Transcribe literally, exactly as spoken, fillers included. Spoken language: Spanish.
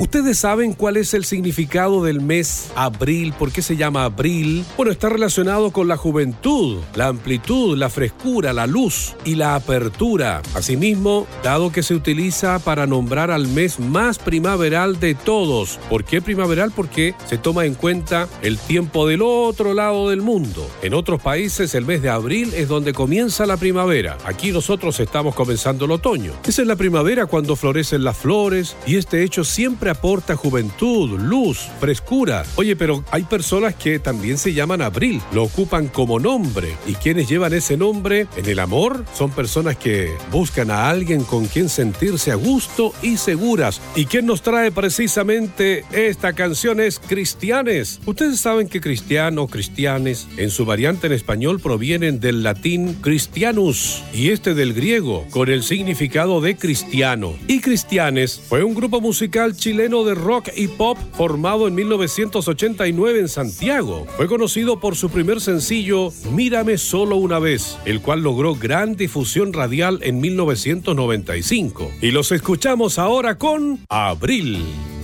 ¿Ustedes saben cuál es el significado del mes abril? ¿Por qué se llama abril? Bueno, está relacionado con la juventud, la amplitud, la frescura, la luz y la apertura. Asimismo, dado que se utiliza para nombrar al mes más primaveral de todos. ¿Por qué primaveral? Porque se toma en cuenta el tiempo del otro lado del mundo. En otros países, el mes de abril es donde comienza la primavera. Aquí nosotros estamos comenzando el otoño. Esa es la primavera cuando florecen las flores y este hecho siempre aporta juventud, luz, frescura. Oye, pero hay personas que también se llaman Abril, lo ocupan como nombre. ¿Y quienes llevan ese nombre en el amor? Son personas que buscan a alguien con quien sentirse a gusto y seguras. ¿Y quién nos trae precisamente esta canción? Es Cristianes. Ustedes saben que cristiano, cristianes, en su variante en español provienen del latín Christianus y este del griego, con el significado de cristiano. Y Cristianes fue un grupo musical chileno de rock y pop formado en mil novecientos ochenta y nueve en Santiago. Fue conocido por su primer sencillo Mírame solo una vez, el cual logró gran difusión radial en mil novecientos noventa y cinco. Y los escuchamos ahora con Abril.